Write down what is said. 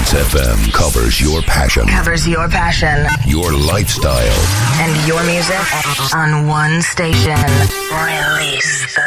Release FM covers your passion. Covers your passion. Your lifestyle. And your music on one station. Release